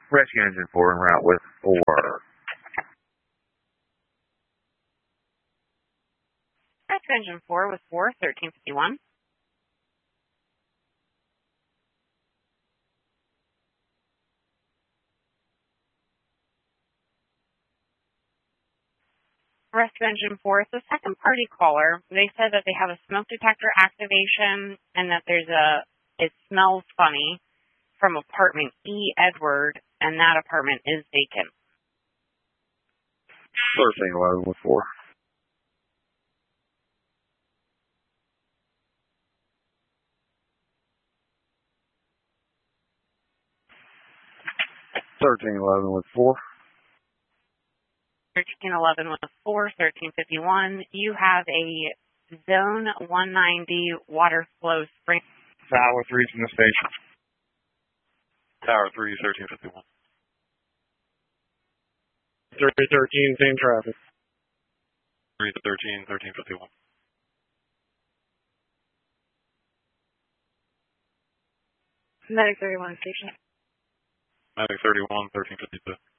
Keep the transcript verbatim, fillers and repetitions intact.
Rescue Engine four en route with four. Rescue Engine four with four, thirteen fifty-one. Rescue Engine four is the second party caller. They said that they have a smoke detector activation and that there's a, it smells funny from apartment E. Edward, and that apartment is vacant. thirteen eleven with four. thirteen eleven with four. thirteen eleven with four, thirteen fifty-one. You have a zone one ninety water flow spring. Tower three from the station. Tower three, thirteen fifty-one. three thirteen, same traffic. three thirteen, thirteen fifty-one. Medic thirty-one station. Medic thirty-one, thirteen fifty-two.